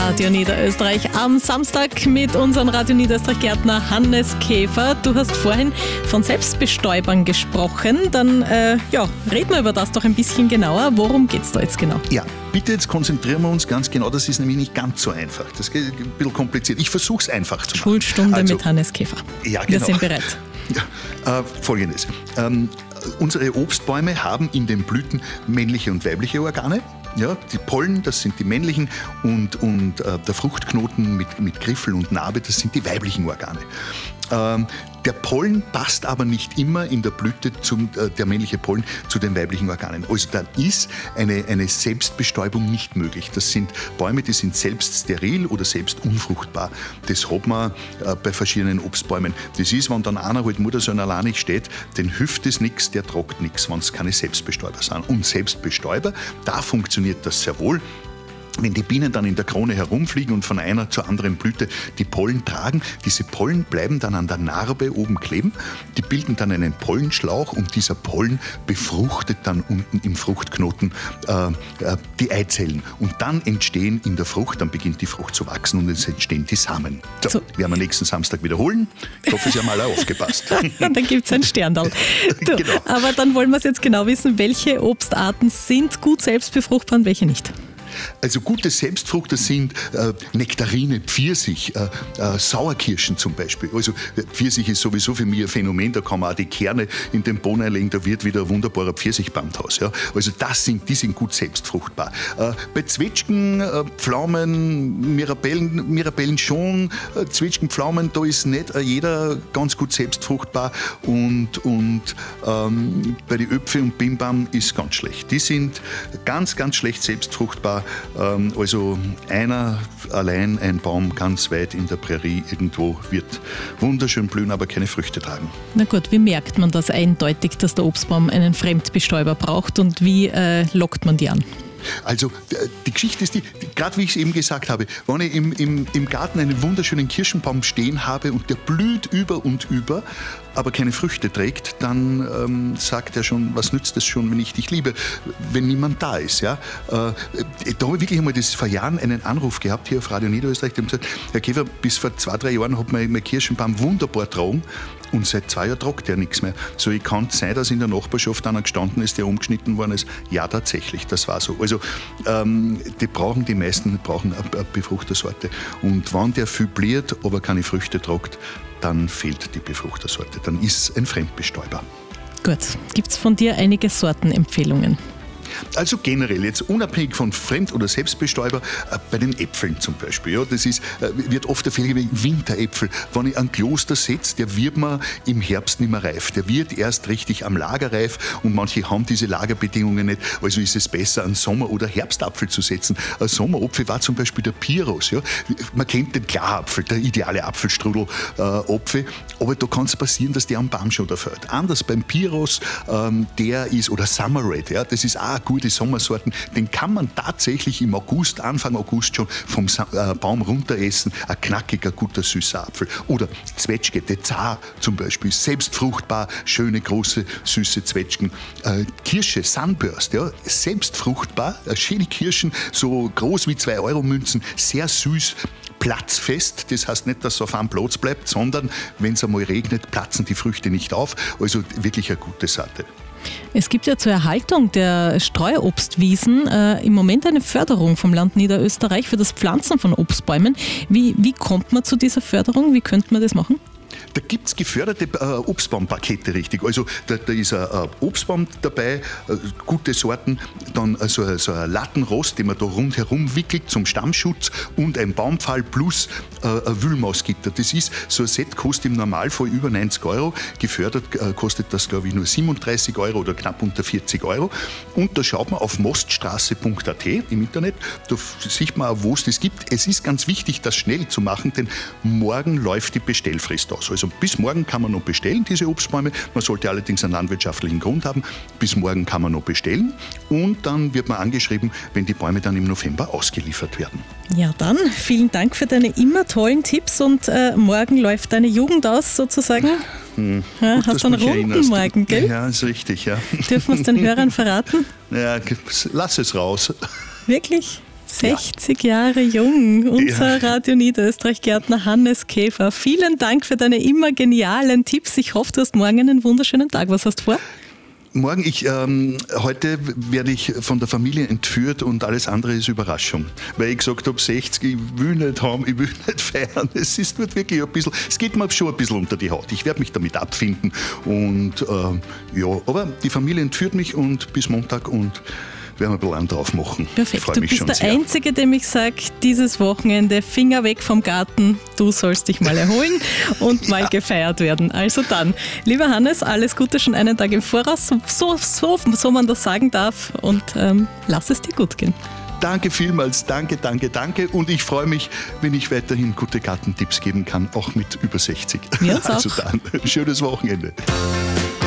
Radio Niederösterreich am Samstag mit unserem Radio Niederösterreich Gärtner Hannes Käfer. Du hast vorhin von Selbstbestäubern gesprochen. Dann reden wir über das doch ein bisschen genauer. Worum geht es da jetzt genau? Ja, bitte jetzt konzentrieren wir uns ganz genau. Das ist nämlich nicht ganz so einfach. Das geht ein bisschen kompliziert. Ich versuche es einfach zu machen. Schulstunde mit Hannes Käfer. Ja, genau. Wir sind bereit. Ja, Folgendes. Unsere Obstbäume haben in den Blüten männliche und weibliche Organe. Ja, die Pollen, das sind die männlichen und der Fruchtknoten mit Griffel und Narbe, das sind die weiblichen Organe. Der Pollen passt aber nicht immer in der Blüte, der männliche Pollen, zu den weiblichen Organen. Also dann ist eine Selbstbestäubung nicht möglich. Das sind Bäume, die sind selbst steril oder selbst unfruchtbar. Das hat man bei verschiedenen Obstbäumen. Das ist, wenn dann einer halt nur so alleine steht, den hilft es nichts, der tragt nichts, wenn es keine Selbstbestäuber sind. Und Selbstbestäuber, da funktioniert das sehr wohl. Wenn die Bienen dann in der Krone herumfliegen und von einer zur anderen Blüte die Pollen tragen, diese Pollen bleiben dann an der Narbe oben kleben, die bilden dann einen Pollenschlauch und dieser Pollen befruchtet dann unten im Fruchtknoten die Eizellen. Und dann entstehen in der Frucht, dann beginnt die Frucht zu wachsen und es entstehen die Samen. So, werden wir nächsten Samstag wiederholen. Ich hoffe, Sie haben alle aufgepasst. Dann gibt es ein Sterndal. Genau. Aber dann wollen wir es jetzt genau wissen, welche Obstarten sind gut selbstbefruchtbar und welche nicht. Also gute Selbstfruchter sind Nektarine, Pfirsich, Sauerkirschen zum Beispiel. Also Pfirsich ist sowieso für mich ein Phänomen, da kann man auch die Kerne in den Boden einlegen, da wird wieder ein wunderbarer Pfirsichbaum draus. Ja. Also die sind gut selbstfruchtbar. Bei Zwetschgen, Pflaumen, Mirabellen schon, Zwetschgen, Pflaumen, da ist nicht jeder ganz gut selbstfruchtbar und bei den Äpfel und Bimbam ist ganz schlecht. Die sind ganz, ganz schlecht selbstfruchtbar. Also einer allein, ein Baum ganz weit in der Prärie irgendwo wird wunderschön blühen, aber keine Früchte tragen. Na gut, wie merkt man das eindeutig, dass der Obstbaum einen Fremdbestäuber braucht und wie lockt man die an? Also die Geschichte ist gerade wie ich es eben gesagt habe, wenn ich im Garten einen wunderschönen Kirschenbaum stehen habe und der blüht über und über, aber keine Früchte trägt, dann sagt er schon, was nützt es schon, wenn ich dich liebe, wenn niemand da ist. Ja? Da habe ich wirklich einmal vor Jahren einen Anruf gehabt hier auf Radio Niederösterreich, die haben gesagt, Herr Käfer, bis vor 2-3 Jahren hat mein Kirschenbaum wunderbar getragen und seit 2 Jahren tragt er nichts mehr. So, ich kann es sein, dass in der Nachbarschaft einer gestanden ist, der umgeschnitten worden ist. Ja, tatsächlich, das war so. Also die meisten brauchen eine Befruchtersorte. Und wenn der viel blüht, aber keine Früchte tragt, dann fehlt die Befruchtersorte. Dann ist es ein Fremdbestäuber. Gut, gibt es von dir einige Sortenempfehlungen? Also generell, jetzt unabhängig von Fremd- oder Selbstbestäuber, bei den Äpfeln zum Beispiel. Ja, das wird oft der Fehler wie Winteräpfel. Wenn ich einen Kloster setze, der wird mir im Herbst nicht mehr reif. Der wird erst richtig am Lager reif und manche haben diese Lagerbedingungen nicht. Also ist es besser, einen Sommer- oder Herbstapfel zu setzen. Ein Sommerapfel war zum Beispiel der Piros. Ja. Man kennt den Klarapfel, der ideale Apfelstrudel-Apfel. Aber da kann es passieren, dass der am Baum schon fällt. Anders beim Piros, oder Summer Red, ja, das ist auch gute Sommersorten, den kann man tatsächlich im August, Anfang August schon vom Baum runter essen. Ein knackiger, guter, süßer Apfel. Oder Zwetschge, der Zar zum Beispiel, selbstfruchtbar, schöne, große, süße Zwetschgen. Kirsche, Sunburst, ja, selbstfruchtbar, schöne Kirschen, so groß wie 2-Euro-Münzen, sehr süß, platzfest, das heißt nicht, dass es auf einem Platz bleibt, sondern wenn es einmal regnet, platzen die Früchte nicht auf. Also wirklich eine gute Sorte. Es gibt ja zur Erhaltung der Streuobstwiesen im Moment eine Förderung vom Land Niederösterreich für das Pflanzen von Obstbäumen. Wie kommt man zu dieser Förderung? Wie könnte man das machen? Da gibt es geförderte Obstbaumpakete, richtig. Also da ist ein Obstbaum dabei, gute Sorten, dann so ein Lattenrost, den man da rundherum wickelt zum Stammschutz und ein Baumpfahl plus ein Wühlmausgitter. Das ist, so ein Set kostet im Normalfall über 90 Euro. Gefördert kostet das, glaube ich, nur 37 Euro oder knapp unter 40 Euro. Und da schaut man auf moststraße.at im Internet, da sieht man auch, wo es das gibt. Es ist ganz wichtig, das schnell zu machen, denn morgen läuft die Bestellfrist aus. Also bis morgen kann man noch bestellen, diese Obstbäume. Man sollte allerdings einen landwirtschaftlichen Grund haben. Bis morgen kann man noch bestellen und dann wird man angeschrieben, wenn die Bäume dann im November ausgeliefert werden. Ja, dann vielen Dank für deine immer tollen Tipps und morgen läuft deine Jugend aus sozusagen. Gut, hast du einen runden Morgen, gell? Ja, ist richtig, ja. Dürfen wir es den Hörern verraten? Ja, lass es raus. Wirklich? 60 Jahre jung, unser Radio Niederösterreich-Gärtner Hannes Käfer. Vielen Dank für deine immer genialen Tipps. Ich hoffe, du hast morgen einen wunderschönen Tag. Was hast du vor? Morgen, heute werde ich von der Familie entführt und alles andere ist Überraschung. Weil ich gesagt habe, 60, ich will nicht haben, ich will nicht feiern. Es ist nicht wirklich ein bisschen, es geht mir schon ein bisschen unter die Haut. Ich werde mich damit abfinden und aber die Familie entführt mich und bis Montag und werden wir ein bisschen einen drauf machen. Perfekt, du bist der Einzige, dem ich sage, dieses Wochenende Finger weg vom Garten, du sollst dich mal erholen und mal gefeiert werden. Also dann, lieber Hannes, alles Gute schon einen Tag im Voraus, so man das sagen darf und lass es dir gut gehen. Danke vielmals, danke. Und ich freue mich, wenn ich weiterhin gute Gartentipps geben kann, auch mit über 60. Wir uns also auch. dann, schönes Wochenende.